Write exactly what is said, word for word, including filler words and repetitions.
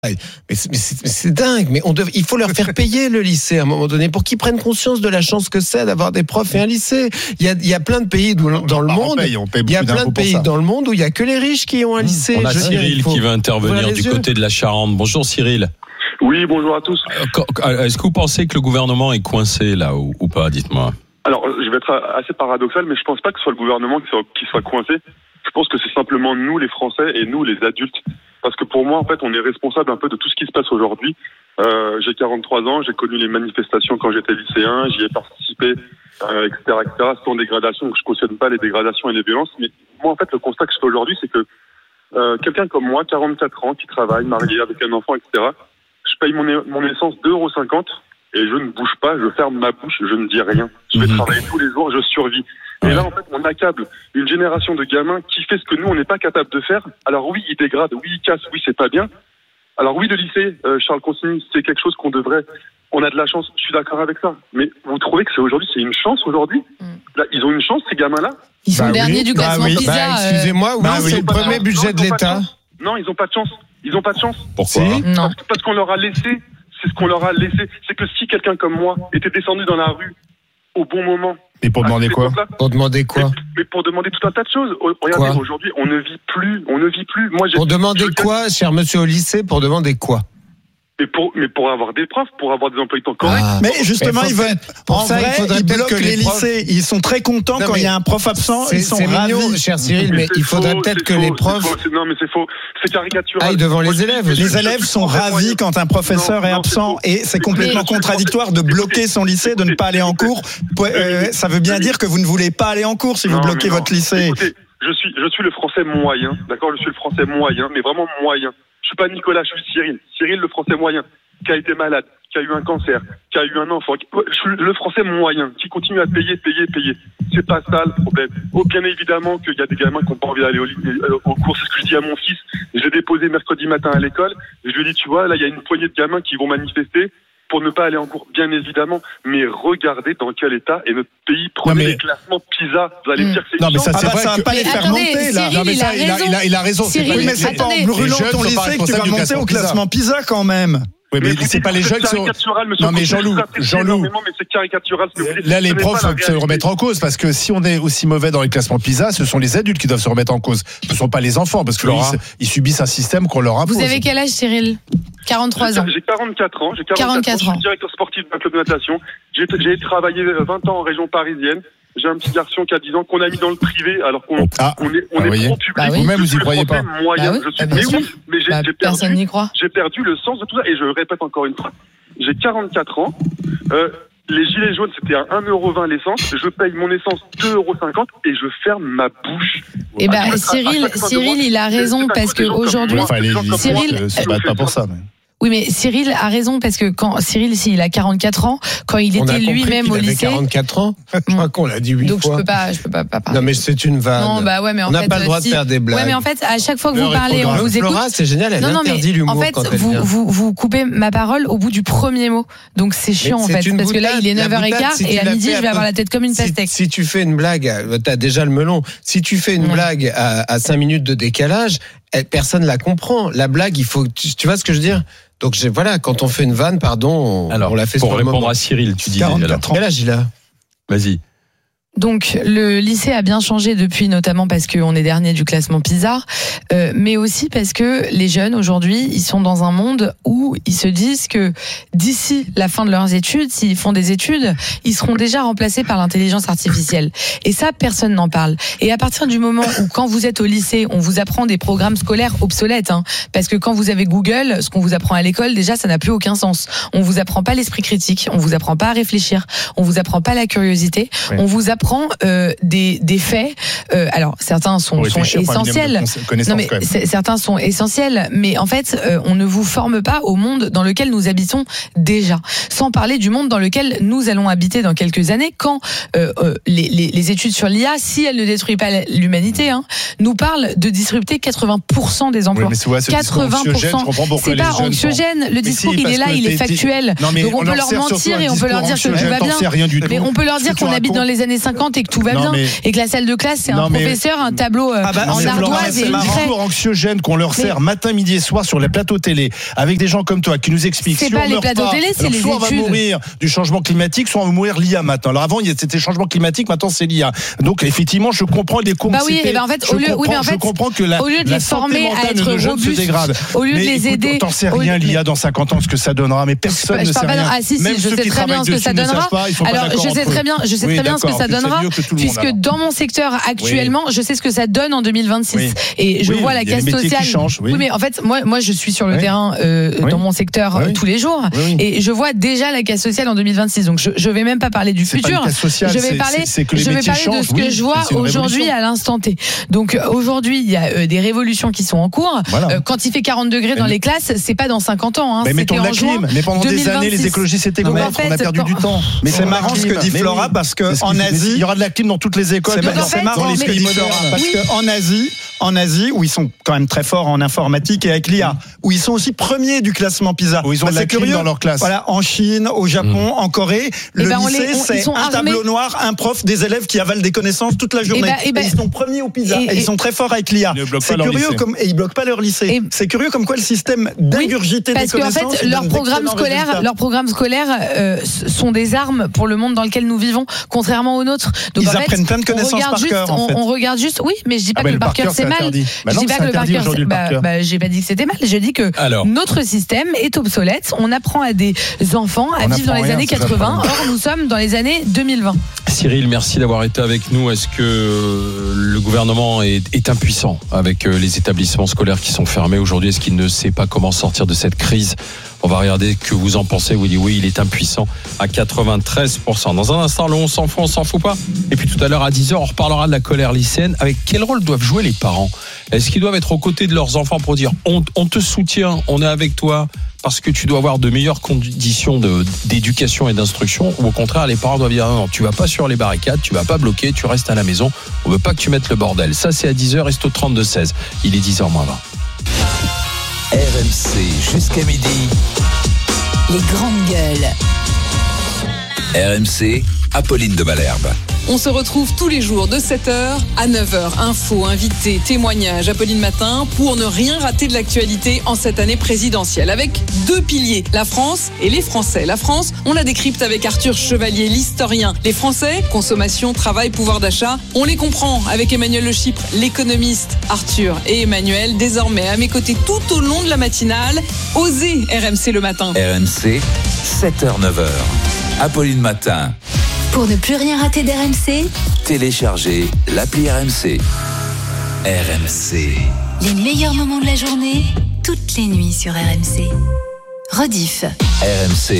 Mais c'est, mais c'est, mais c'est dingue, mais on dev... il faut leur faire payer le lycée à un moment donné pour qu'ils prennent conscience de la chance que c'est d'avoir des profs et un lycée. Il y a, il y a plein de pays dans le monde, paye, on paye il y a plein de pays dans le monde où il y a que les riches qui ont un lycée. On a Je Cyril dire, faut... qui veut intervenir du yeux. côté de la Charente. Bonjour Cyril. Oui, bonjour à tous. Est-ce que vous pensez que le gouvernement est coincé là ou, ou pas? Dites-moi. Alors, je vais être assez paradoxal, mais je pense pas que ce soit le gouvernement qui soit, qui soit coincé. Je pense que c'est simplement nous, les Français, et nous, les adultes. Parce que pour moi, en fait, on est responsable un peu de tout ce qui se passe aujourd'hui. Euh, j'ai quarante-trois ans, j'ai connu les manifestations quand j'étais lycéen, j'y ai participé, euh, et cetera, et cetera. Sans dégradation, donc je cautionne pas les dégradations et les violences. Mais moi, en fait, le constat que je fais aujourd'hui, c'est que euh, quelqu'un comme moi, quarante-quatre ans, qui travaille, marié, avec un enfant, et cetera, je paye mon, mon essence deux euros cinquante et je ne bouge pas, je ferme ma bouche, je ne dis rien. Je vais mmh. travailler tous les jours, je survis. Et là, en fait, on accable une génération de gamins qui fait ce que nous, on n'est pas capable de faire. Alors oui, ils dégradent, oui, ils cassent, oui, c'est pas bien. Alors oui, le lycée, euh, Charles Consigny, c'est quelque chose qu'on devrait... On a de la chance, je suis d'accord avec ça. Mais vous trouvez que c'est aujourd'hui, c'est une chance aujourd'hui mm. Là, ils ont une chance, ces gamins-là. Ils sont bah derniers oui, du classement bah oui. PISA. Bah, excusez-moi, oui, bah c'est oui. le premier non, budget non, de l'État. De non, ils n'ont pas de chance. Ils n'ont pas de chance. Pourquoi si Non. Parce, parce qu'on leur a laissé... C'est ce qu'on leur a laissé. C'est que si quelqu'un comme moi était descendu dans la rue au bon moment... Et pour demander quoi Pour demander quoi mais, mais pour demander tout un tas de choses. Regardez, quoi aujourd'hui, on ne vit plus. On ne vit plus. Moi, j'ai, pour demander je, quoi, cher monsieur au lycée, pour demander quoi? Mais pour, mais pour avoir des profs, pour avoir des emplois du temps corrects. Ah, mais justement, mais ils veulent. Pour en ça, vrai, il faudrait ils bloquent que les, les profs... lycées. Ils sont très contents non, quand il y a un prof absent. C'est, ils sont c'est ravis. mignon, cher Cyril, mais, mais il faudrait faux, peut-être que faux, les profs. C'est c'est, non, mais c'est faux. C'est caricatural. Aillent devant les élèves. Les élèves sont ravis quand un professeur non, est absent non, c'est et c'est complètement mais, contradictoire de bloquer son lycée, de ne pas aller en cours. Euh, ça veut bien dire que vous ne voulez pas aller en cours si vous non, bloquez votre lycée. Écoutez, je suis, je suis le français moyen, d'accord. Je suis le français moyen, mais vraiment moyen. Je suis pas Nicolas, je suis Cyril. Cyril, le français moyen, qui a été malade, qui a eu un cancer, qui a eu un enfant. Je suis le français moyen, qui continue à payer, payer, payer. C'est pas ça le problème. Oh, bien évidemment qu'il y a des gamins qui n'ont pas envie d'aller au, au cours. C'est ce que je dis à mon fils. Je l'ai déposé mercredi matin à l'école. Et je lui ai dit, tu vois, là, il y a une poignée de gamins qui vont manifester pour ne pas aller en cours, bien évidemment. Mais regardez dans quel état est notre pays. Prenez mais... les classements PISA. Vous allez me dire que c'est non, mais ça, ah c'est bah, vrai ça va que... pas les faire attendez, monter, là. Cyril, non, mais ça, il a, il a, il a raison. Cyril, c'est pas, oui, mais c'est pas en brûlant ton lycée que tu vas monter au classement PISA quand même. Oui, mais, mais c'est pas les jeunes qui sont. Non, mais Jean-Loup, Jean-Loup. Mais c'est caricatural. Là, les profs doivent se remettre en cause parce que si on est aussi mauvais dans les classements PISA, ce sont les adultes qui doivent se remettre en cause. Ce ne sont pas les enfants parce que oui. ils, ils subissent un système qu'on leur impose. Vous avez quel âge, Cyril? quarante-trois ans. J'ai quarante-quatre ans. J'ai quarante-quatre ans. Je suis directeur sportif d'un club de natation. J'ai, j'ai travaillé vingt ans en région parisienne. J'ai un petit garçon qui a dix ans qu'on a mis dans le privé alors qu'on ah, on est, on ah, est pro-public. Bah oui. Vous-même, vous y croyez pas. Moyen, bah oui. je suis, bah mais oui, mais j'ai, bah, j'ai personne perdu, n'y croit. J'ai perdu le sens de tout ça et je répète encore une fois. J'ai quarante-quatre ans. Euh, les gilets jaunes, c'était à un euro vingt l'essence. Je paye mon essence deux euros cinquante et je ferme ma bouche. Et bah, Cyril, Cyril, il a raison parce que aujourd'hui, enfin, les, les Cyril, se battent pas pour ça. Mais... Oui, mais Cyril a raison parce que quand Cyril, s'il a quarante-quatre ans, quand il on était lui-même au lycée, quarante-quatre ans. Je crois qu'on l'a dit huit fois. Donc je peux pas, je peux pas, pas parler. Non, mais c'est une vanne. Non, bah ouais, mais en on n'a fait, pas le droit si... de faire des blagues. Ouais, mais en fait, à chaque fois que vous parlez, on vous écoute. Flora, c'est génial, elle non, non, interdit l'humour en fait, quand elle vous, vient. vous, vous coupez ma parole au bout du premier mot. Donc c'est chiant en fait, parce boutade, que là il est neuf heures quinze si et à midi je vais avoir la tête comme une pastèque. Si, si tu fais une blague, t'as déjà le melon. Si tu fais une mmh. blague à, à cinq minutes de décalage, personne la comprend. La blague, il faut, tu, tu vois ce que je veux dire? Donc j'ai, voilà, quand on fait une vanne, pardon, on, alors, on la fait pour sur le moment. Pour répondre à Cyril, tu disais. quarante-quatre ans. Quel âge il a? Vas-y. Donc le lycée a bien changé depuis, notamment parce qu'on est dernier du classement PISA, euh, mais aussi parce que les jeunes aujourd'hui, ils sont dans un monde où ils se disent que d'ici la fin de leurs études, s'ils font des études, ils seront déjà remplacés par l'intelligence artificielle. Et ça, personne n'en parle. Et à partir du moment où, quand vous êtes au lycée, on vous apprend des programmes scolaires obsolètes, hein, parce que quand vous avez Google, ce qu'on vous apprend à l'école, déjà, ça n'a plus aucun sens. On vous apprend pas l'esprit critique, on vous apprend pas à réfléchir, on vous apprend pas la curiosité, oui. on vous apprend prend euh, des, des faits. Euh, alors certains sont, sont essentiels. Non mais certains sont essentiels, mais en fait, euh, on ne vous forme pas au monde dans lequel nous habitons déjà. Sans parler du monde dans lequel nous allons habiter dans quelques années, quand euh, euh, les, les, les études sur l'I A, si elles ne détruisent pas l'humanité, hein, nous parlent de disrupter quatre-vingts pour cent des emplois. Oui, ouais, quatre-vingts pour cent. C'est pas anxiogène. Le discours, si, il est là, il est factuel. Non, donc on, on peut leur mentir et on peut leur dire que tout va bien. Mais on peut leur dire qu'on habite dans les années cinquante cinquante et que tout va Non, bien mais- et que la salle de classe c'est Non, un mais- professeur, un tableau euh, Ah bah, en c'est Florent, ardoise c'est et une marrant. craie. discours anxiogène qu'on leur sert Mais- matin, midi et soir sur les plateaux télé, avec des gens comme toi qui nous expliquent C'est si pas on les meurt plateaux pas, télé, c'est alors les soit on va études. mourir du changement climatique, soit on va mourir l'I A maintenant. Alors avant, il y a- c'était changement climatique, maintenant c'est l'I A. Donc effectivement, je comprends les cours. Bah oui, et ben en fait, je au lieu- oui, comprends, mais en fait, je comprends que la, au lieu de la les santé former à mentale être de nos jeunes se robustes, dégrade. au lieu de Mais les écoute, aider, t'en sais au rien lieu- l'I A dans cinquante ans ce que ça donnera, mais personne Je ne sait parle pas rien. d'un- Ah si, si, Même je ceux sais qui très bien travaillent ce que dessus ça ne savent donnera. pas, ils sont pas Alors, d'accord je sais entre eux. très bien, je sais Oui, très bien ce que d'accord, ça tu sais donnera, mieux que tout le monde, puisque alors. dans mon secteur actuellement, je sais ce que ça donne en deux mille vingt-six. Oui. Et je Oui, vois la il y a casse des métiers qui sociale. changent, oui. Oui, mais en fait, moi, moi, je suis sur le Oui. terrain euh, Oui. dans mon secteur Oui. euh, tous les jours, Oui, oui. et je vois déjà la casse sociale en deux mille vingt-six. Donc, je, je vais même pas parler du C'est pas futur. une casse sociale, je vais c'est- parler, c'est- c'est que les je vais métiers parler de changent, ce que oui, je vois c'est une aujourd'hui révolution. à l'instant T. Donc, euh, aujourd'hui, il y a euh, des révolutions qui sont en cours. Voilà. Euh, quand il fait quarante degrés dans Mais- les classes, c'est pas dans cinquante ans. Hein. Mais mettons C'était de la en juin clim. Mais pendant des deux mille années, les vingt-six. écologistes étaient Donc, contre. en fait, On a perdu quand- du temps. Mais c'est Pendant la marrant ce que clim. dit Mais Flora oui. parce que C'est ce en qu'il- Asie, il y aura de la clim dans toutes les écoles. C'est maintenant, marrant, c'est marrant dans les ce que pays dit modernes. Flora, parce Oui. qu'en Asie, en Asie, où ils sont quand même très forts en informatique et avec l'I A, où ils sont aussi premiers du classement PISA. Où ils ont de la c'est clim curieux. dans leur classe. Voilà, en Chine, au Japon, en Corée, le ben, on lycée, les- on- ils c'est sont un armés. tableau noir, un prof, des élèves qui avalent des connaissances toute la journée. ben- et ben- ils sont premiers au PISA. et- Et, ils et- sont très forts avec l'I A. Ils ne bloquent C'est pas leur curieux lycée. comme et ils bloquent pas leur lycée. Et- C'est curieux comme quoi le système d'ingurgiter des parce qu'en connaissances. fait il leurs donne programmes d'excellents scolaires, résultats. leurs programmes scolaires euh, sont des armes pour le monde dans lequel nous vivons, contrairement aux nôtres. Donc Ils en fait, apprennent plein de on connaissances regarde par juste, cœur, en on, fait. on regarde juste. Oui, mais je dis pas Ah, que mais le le par par cœur cœur, c'est c'est mal. interdit. Bah Je non, dis pas c'est que le par interdit cœur. aujourd'hui, c'est- le par Bah, cœur. bah, j'ai pas dit que c'était mal. J'ai dit que Alors. notre système est obsolète. On apprend à des enfants à On vivre dans apprend les rien, années c'est ça le quatre-vingts. problème. Or, nous sommes dans les années deux mille vingt. Cyril, merci d'avoir été avec nous. Est-ce que euh, le gouvernement est, est impuissant avec euh, les établissements scolaires qui sont fermés aujourd'hui? Est-ce qu'il ne sait pas comment sortir de cette crise? On va regarder que vous en pensez. Vous dites oui, il est impuissant à quatre-vingt-treize pour cent. Dans un instant, le on s'en fout, on s'en fout pas. Et puis tout à l'heure à dix heures, on reparlera de la colère lycéenne. Avec quel rôle doivent jouer les parents? Est-ce qu'ils doivent être aux côtés de leurs enfants pour dire on, on te soutient, on est avec toi parce que tu dois avoir de meilleures conditions de, d'éducation et d'instruction, ou au contraire les parents doivent dire non, tu vas pas sur les barricades, tu vas pas bloquer, tu restes à la maison, on veut pas que tu mettes le bordel. Ça c'est à dix heures, reste au trente-deux seize. Il est dix heures moins vingt. R M C jusqu'à midi. Les grandes gueules. R M C, Apolline de Malherbe. On se retrouve tous les jours de sept heures à neuf heures. Infos, invités, témoignages, Apolline Matin pour ne rien rater de l'actualité en cette année présidentielle. Avec deux piliers, la France et les Français. La France, on la décrypte avec Arthur Chevalier, l'historien. Les Français, consommation, travail, pouvoir d'achat, on les comprend avec Emmanuel Le Chypre, l'économiste. Arthur et Emmanuel, désormais à mes côtés tout au long de la matinale. Osez R M C le matin. R M C, sept heures neuf heures. Apolline Matin. Pour ne plus rien rater d'R M C, Téléchargez l'appli R M C. R M C. les meilleurs moments de la journée, toutes les nuits sur R M C. Rediff. R M C.